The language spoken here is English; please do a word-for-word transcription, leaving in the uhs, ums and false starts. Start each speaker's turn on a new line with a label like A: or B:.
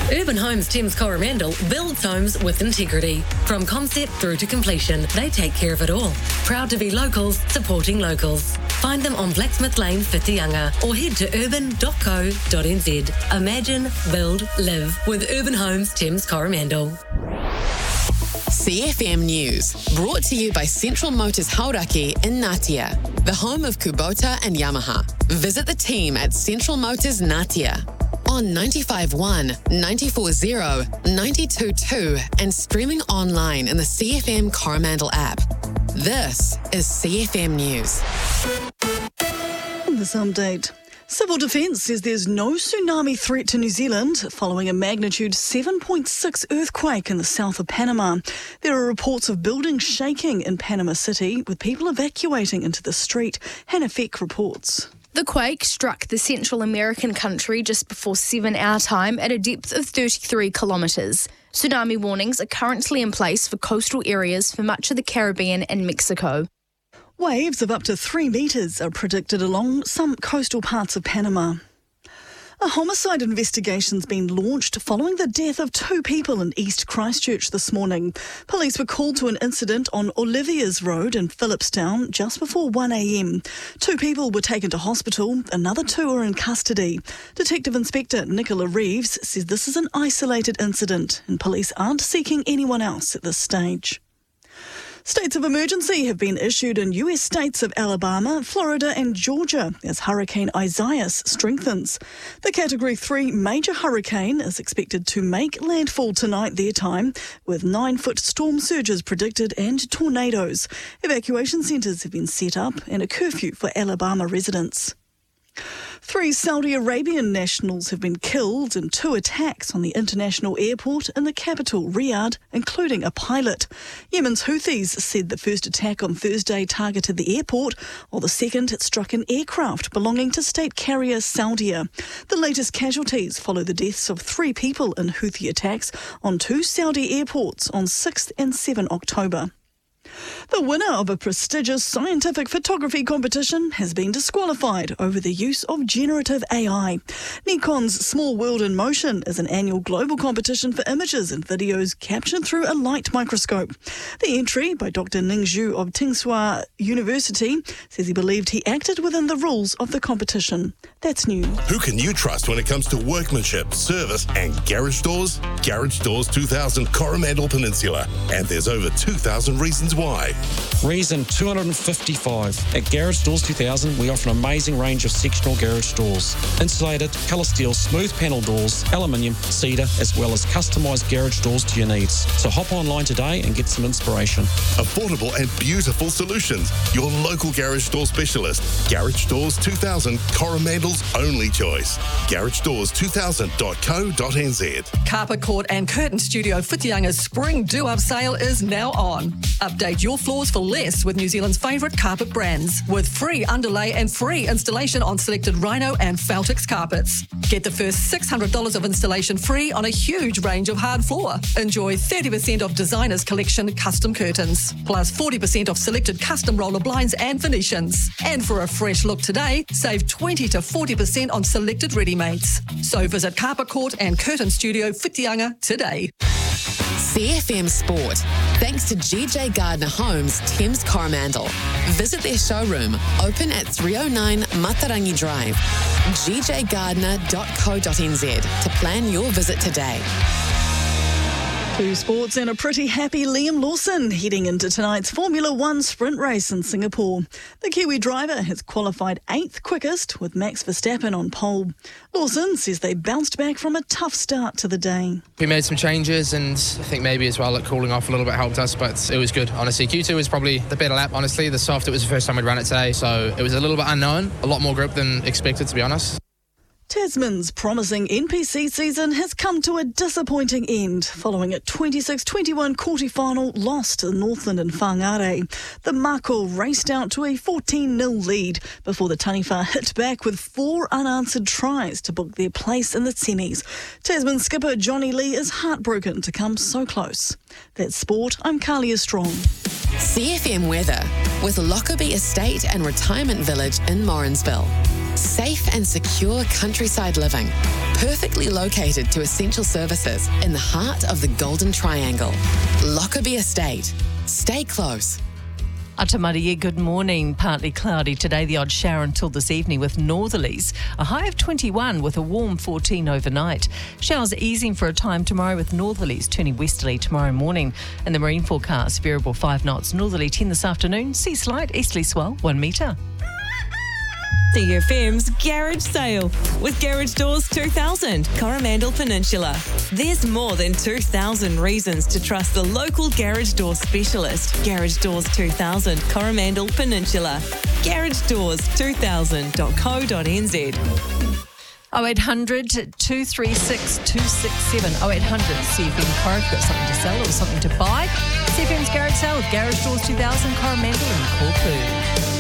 A: Urban Homes Thames Coromandel builds homes with integrity. From concept through to completion, they take care of it all. Proud to be locals, supporting locals. Find them on Blacksmith Lane, Whitianga, or head to urban dot co dot n z. Imagine, build, live with Urban Homes Thames Coromandel.
B: C F M News, brought to you by Central Motors Hauraki in Ngatea, the home of Kubota and Yamaha. Visit the team at Central Motors Ngatea on ninety-five point one, ninety-four point zero, ninety-two point two and streaming online in the C F M Coromandel app. This is C F M News.
C: This update. Civil Defence says there's no tsunami threat to New Zealand following a magnitude seven point six earthquake in the south of Panama. There are reports of buildings shaking in Panama City, with people evacuating into the street. Hannah Feck reports.
D: The quake struck the Central American country just before seven our time at a depth of thirty-three kilometres. Tsunami warnings are currently in place for coastal areas for much of the Caribbean and Mexico.
C: Waves of up to three metres are predicted along some coastal parts of Panama. A homicide investigation's been launched following the death of two people in East Christchurch this morning. Police were called to an incident on Olivia's Road in Phillipstown just before one a m. Two people were taken to hospital, another two are in custody. Detective Inspector Nicola Reeves says this is an isolated incident and police aren't seeking anyone else at this stage. States of emergency have been issued in U S states of Alabama, Florida and Georgia as Hurricane Isaias strengthens. The Category three major hurricane is expected to make landfall tonight their time, with nine-foot storm surges predicted and tornadoes. Evacuation centres have been set up and a curfew for Alabama residents. Three Saudi Arabian nationals have been killed in two attacks on the international airport in the capital, Riyadh, including a pilot. Yemen's Houthis said the first attack on Thursday targeted the airport, while the second had struck an aircraft belonging to state carrier Saudia. The latest casualties follow the deaths of three people in Houthi attacks on two Saudi airports on sixth and seventh October. The winner of a prestigious scientific photography competition has been disqualified over the use of generative A I. Nikon's Small World in Motion is an annual global competition for images and videos captured through a light microscope. The entry by Doctor Ning Zhu of Tsinghua University says he believed he acted within the rules of the competition. That's new.
E: Who can you trust when it comes to workmanship, service and garage doors? Garage Doors two thousand Coromandel Peninsula. And there's over two thousand reasons why.
F: Reason two hundred fifty-five. At Garage Doors two thousand, we offer an amazing range of sectional garage doors. Insulated, colour steel, smooth panel doors, aluminium, cedar, as well as customised garage doors to your needs. So hop online today and get some inspiration.
E: Affordable and beautiful solutions. Your local garage door specialist. Garage Doors two thousand, Coromandel's only choice. garage doors two thousand dot co dot n z.
G: Carpet Court and Curtain Studio Whitianga's Spring Do-Up sale is now on. Update your floors for less with New Zealand's favourite carpet brands, with free underlay and free installation on selected Rhino and Feltix carpets. Get the first six hundred dollars of installation free on a huge range of hard floor. Enjoy thirty percent off Designers Collection custom curtains, plus forty percent off selected custom roller blinds and Venetians. And for a fresh look today, save twenty to forty percent on selected ready-mates. So visit Carpet Court and Curtain Studio Whitianga today.
B: C F M Sport, thanks to G J Gardner Homes, Thames Coromandel. Visit their showroom, open at three oh nine Matarangi Drive, g j gardner dot co dot n z to plan your visit today.
C: To sports and a pretty happy Liam Lawson heading into tonight's Formula One sprint race in Singapore. The Kiwi driver has qualified eighth quickest with Max Verstappen on pole. Lawson says they bounced back from a tough start to the day.
H: We made some changes and I think maybe as well that cooling off a little bit helped us, but it was good, honestly. Q two was probably the better lap, honestly. The soft, it was the first time we'd run it today, so it was a little bit unknown, a lot more grip than expected, to be honest.
C: Tasman's promising N P C season has come to a disappointing end following a twenty-six twenty-one quarter-final loss to Northland and Whangarei. The Mako raced out to a fourteen nil lead before the Taniwha hit back with four unanswered tries to book their place in the semis. Tasman skipper Johnny Lee is heartbroken to come so close. That's sport. I'm Carlia Strong.
B: C F M weather with Lockerbie Estate and Retirement Village in Morrinsville. Safe and secure countryside living, perfectly located to essential services in the heart of the Golden Triangle. Lockerbie Estate. Stay close.
I: Atamaria, good morning. Partly cloudy today, the odd shower until this evening with northerlies. A high of twenty-one with a warm fourteen overnight. Showers easing for a time tomorrow with northerlies turning westerly tomorrow morning. And the marine forecast, variable five knots, northerly ten this afternoon, sea slight, easterly swell one metre.
J: C F M's Garage Sale with Garage Doors two thousand, Coromandel Peninsula. There's more than two thousand reasons to trust the local garage door specialist. Garage Doors two thousand, Coromandel Peninsula. garage doors two thousand dot co dot n z.
I: oh eight hundred, two three six, two six seven. oh eight hundred C F M Corrie. Got something to sell or something to buy? C F M's Garage Sale with Garage Doors two thousand, Coromandel and Corfu.